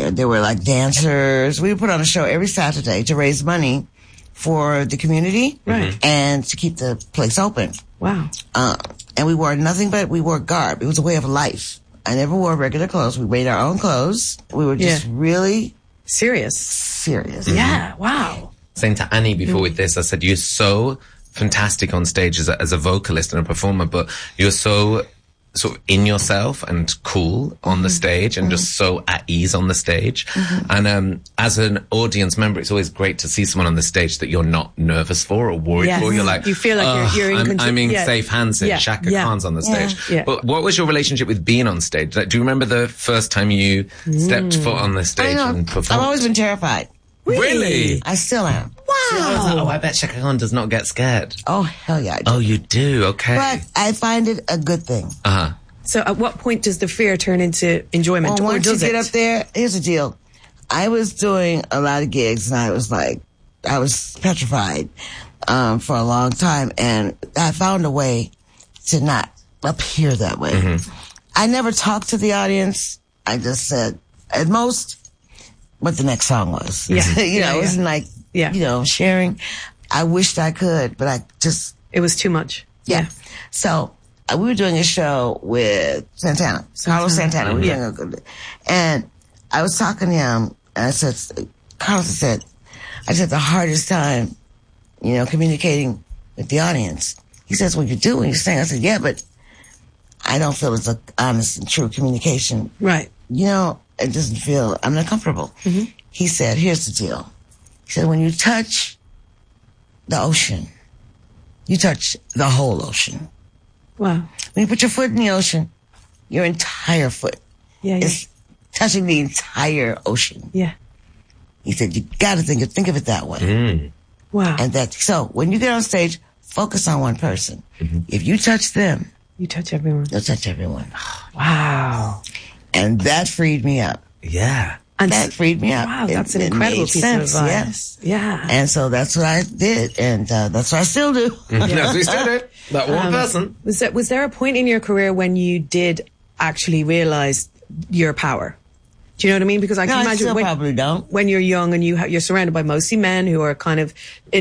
There were like dancers. We would put on a show every Saturday to raise money for the community, right, and to keep the place open. Wow. And we wore nothing but we wore garb. It was a way of life. I never wore regular clothes. We made our own clothes. We were just really serious. Yeah. Wow. Saying to Annie before with this, I said, you're so fantastic on stage as a vocalist and a performer, but you're so sort of in yourself and cool on the stage and just so at ease on the stage. And as an audience member, it's always great to see someone on the stage that you're not nervous for or worried for. You're like, you feel like you're in control. I'm in safe hands here. Shaka Khan's on the stage. But what was your relationship with being on stage? Like, do you remember the first time you stepped foot on the stage and performed? I've always been terrified. Really? I still am. Wow. I bet Shaka Khan does not get scared. Oh, hell yeah, I do. Oh, you do? Okay. But I find it a good thing. So at what point does the fear turn into enjoyment? Well, or once does you get it? up there, here's the deal. I was doing a lot of gigs, and I was petrified for a long time, and I found a way to not appear that way. I never talked to the audience. I just said, at most, what the next song was. It wasn't like, sharing. I wished I could, but it was too much. So we were doing a show with Santana, Carlos Santana. We were doing a good, and I was talking to him, and I said, Carlos said, the hardest time, communicating with the audience. He says, well, you do when you sing. I said, yeah, but I don't feel it's an honest and true communication. Right. It doesn't feel, I'm not comfortable. He said, here's the deal. He said, when you touch the ocean, you touch the whole ocean. Wow. When you put your foot in the ocean, your entire foot is touching the entire ocean. Yeah. He said, you gotta think of it that way. Wow. And so when you get on stage, focus on one person. If you touch them, you touch everyone. You'll touch everyone. Wow. And that freed me up. Yeah. And that freed me up. Wow, that's an incredible piece of advice. Yes. Yeah. And so that's what I did, and that's what I still do. That's what you still do. That one person. Was there a point in your career when you did actually realize your power? Do you know what I mean? Because I can imagine probably don't. When you're young and you're surrounded by mostly men who are kind of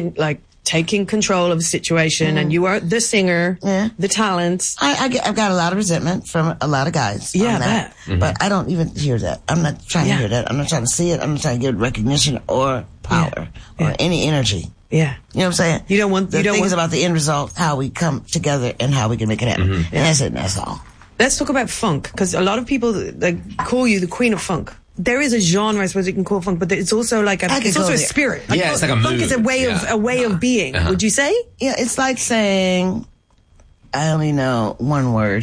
taking control of the situation, and you are the singer, the talent. I've got a lot of resentment from a lot of guys. Yeah, on that. But I don't even hear that. I'm not trying to hear that. I'm not trying to see it. I'm not trying to give recognition or power or any energy. Yeah. You know what I'm saying? You don't want the things about the end result, how we come together and how we can make it happen. And that's it, and that's all. Let's talk about funk, because a lot of people call you the queen of funk. There is a genre, I suppose you can call funk, but it's also it's also a spirit. It's like a mood. Funk is a way of being. Would you say? Yeah, it's like saying, I only know one word.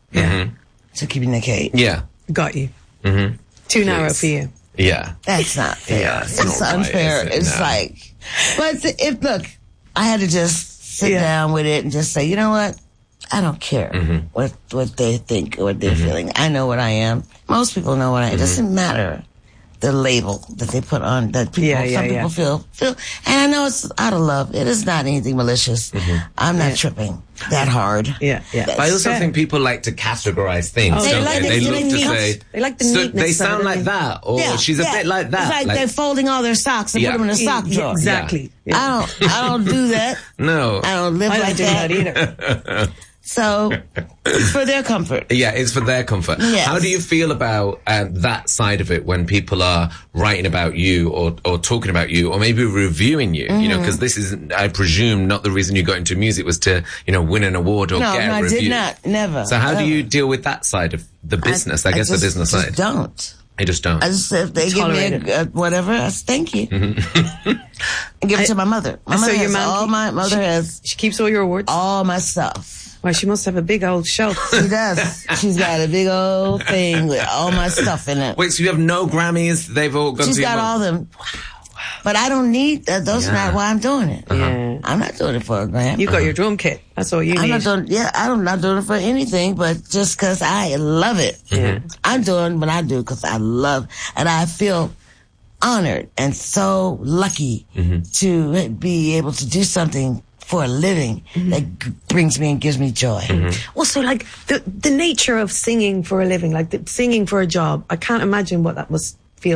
To communicate. Yeah. Got you. Too narrow for you. Yeah. That's not fair. Yeah, it's unfair. Right, it's like, look, I had to just sit down with it and just say, you know what? I don't care what they think or what they're feeling. I know what I am. Most people know what I am. It doesn't matter the label that they put on that people, people feel. And I know it's out of love. It is not anything malicious. I'm not tripping that hard. Yeah. But I also think people like to categorize things. They like they look to say, they like the so neatness. they sound like that, or she's a bit like that. It's like they're folding all their socks and put them in a sock drawer. Exactly. Yeah. I don't do that. No. I don't live like that either. So, it's for their comfort. Yeah, it's for their comfort. Yes. How do you feel about that side of it when people are writing about you or talking about you or maybe reviewing you? You know, because this is, I presume, not the reason you got into music was to, win an award or get a review. No, I did not. Never. So how do you deal with that side of the business? I guess the business side. Don't. I just don't. I just, if they give me whatever, I say thank you. And give it to my mother. My mother has. She keeps all your awards? All my stuff. Well, she must have a big old shelf. She does. She's got a big old thing with all my stuff in it. Wait, so you have no Grammys? They've all gone She's got all them. Wow. But I don't need that. Those are not why I'm doing it. Yeah. I'm not doing it for a Grammy. You got your drum kit. That's all you need. I'm not doing it for anything, but just because I love it. Yeah. I'm doing what I do because I love, and I feel honored and so lucky to be able to do something for a living that brings me and gives me joy. Well, so like the nature of singing for a living, like singing for a job, I can't imagine what that must